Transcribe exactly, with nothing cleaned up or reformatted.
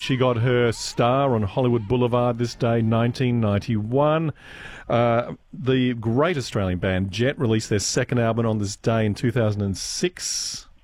She got her star on Hollywood Boulevard this day, nineteen ninety-one. Uh, the great Australian band Jet released their second album on this day in two thousand six.